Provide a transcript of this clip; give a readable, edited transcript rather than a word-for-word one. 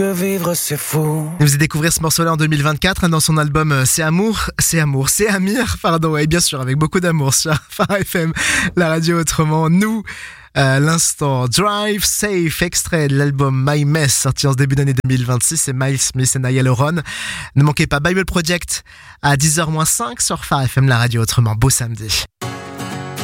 Vivre c'est fou. Vous allez découvrir ce morceau-là en 2024 dans son album C'est Amir, pardon, et bien sûr avec beaucoup d'amour sur Phare FM, la radio autrement. Nous, l'instant Drive Safe, extrait de l'album My Mess, sorti en ce début d'année 2026, c'est Miles Smith et Niall Horan. Ne manquez pas Bible Project à 10h-5 sur Phare FM, la radio autrement. Beau samedi.